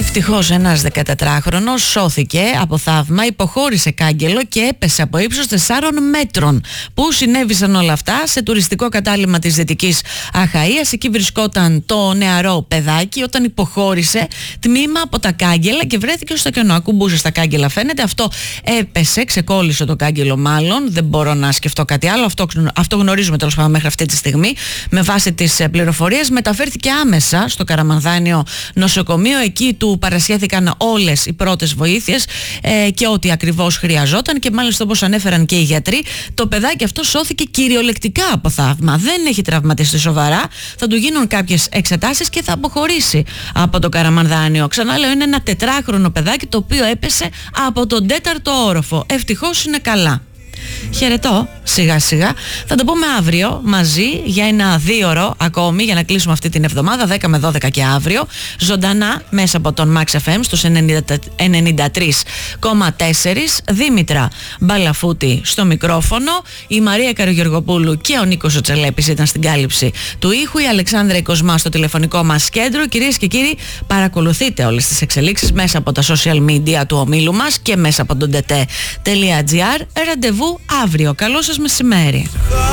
Ευτυχώς ένας 14χρονος σώθηκε από θαύμα, υποχώρησε κάγκελο και έπεσε από ύψος 4 μέτρων. Πού συνέβησαν όλα αυτά? Σε τουριστικό κατάλημα της Δυτικής Αχαΐας. Εκεί βρισκόταν το νεαρό παιδάκι όταν υποχώρησε τμήμα από τα κάγκελα και βρέθηκε στο κενό. Ακουμπούσε στα κάγκελα, φαίνεται. Αυτό έπεσε, ξεκόλλησε το κάγκελο μάλλον. Δεν μπορώ να σκεφτώ κάτι άλλο. Αυτό γνωρίζουμε τέλος πάντων μέχρι αυτή τη στιγμή. Με βάση τις πληροφορίες, μεταφέρθηκε άμεσα στο Καραμανδάνιο νοσοκομείο. Εκεί του παρασχέθηκαν όλες οι πρώτες βοήθειες και ό,τι ακριβώς χρειαζόταν, και μάλιστα, όπως ανέφεραν και οι γιατροί, το παιδάκι αυτό σώθηκε κυριολεκτικά από θαύμα. Δεν έχει τραυματιστεί σοβαρά. Θα του γίνουν κάποιες εξετάσεις και θα αποχωρήσει από το Καραμανδάνιο. Ξανά λέω, είναι ένα 4χρονο παιδάκι το οποίο έπεσε από τον 4ο όροφο. Ευτυχώς είναι καλά. Χαιρετώ σιγά σιγά. Θα το πούμε αύριο μαζί για ένα 2ωρο ακόμη, για να κλείσουμε αυτή την εβδομάδα, 10 με 12 και αύριο, ζωντανά μέσα από τον Max FM στους 93,4. Δήμητρα Μπαλαφούτη στο μικρόφωνο, η Μαρία Καρογεωργοπούλου και ο Νίκος Οτσελέπης ήταν στην κάλυψη του ήχου, η Αλεξάνδρα Οικοσμά στο τηλεφωνικό μας κέντρο. Κυρίες και κύριοι, παρακολουθείτε όλες τις εξελίξεις μέσα από τα social media του ομίλου μας και μέσα από τον tte.gr. Ραντεβού αύριο. Καλό σας μεσημέρι.